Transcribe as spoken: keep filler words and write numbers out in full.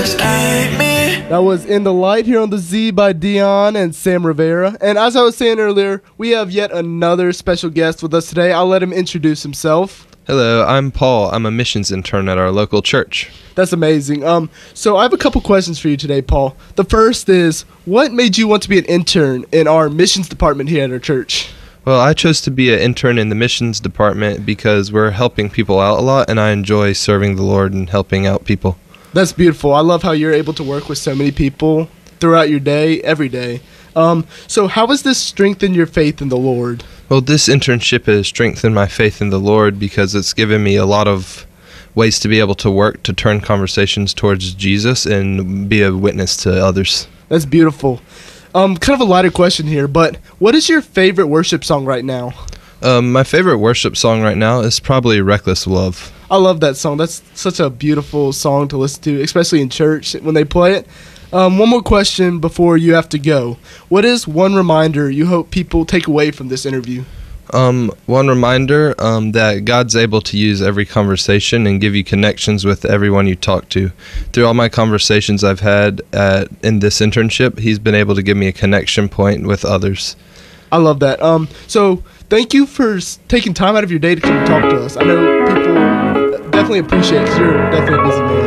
just keep me. That was In the Light here on The Z by Dion and Sam Rivera. And as I was saying earlier, we have yet another special guest with us today. I'll let him introduce himself. Hello, I'm Paul. I'm a missions intern at our local church. That's amazing. Um, so I have a couple questions for you today, Paul. The first is, what made you want to be an intern in our missions department here at our church? Well, I chose to be an intern in the missions department because we're helping people out a lot, and I enjoy serving the Lord and helping out people. That's beautiful. I love how you're able to work with so many people throughout your day, every day. Um, so how has this strengthened your faith in the Lord? Well, this internship has strengthened my faith in the Lord because it's given me a lot of ways to be able to work to turn conversations towards Jesus and be a witness to others. That's beautiful. Um, kind of a lighter question here, but what is your favorite worship song right now? Um, my favorite worship song right now is probably Reckless Love. I love that song. That's such a beautiful song to listen to, especially in church when they play it. Um, one more question before you have to go. What is one reminder you hope people take away from this interview? Um, one reminder um, that God's able to use every conversation and give you connections with everyone you talk to. Through all my conversations I've had at, in this internship, He's been able to give me a connection point with others. I love that. Um, so thank you for s- taking time out of your day to come talk to us. I know people definitely appreciate it because you're definitely a busy man.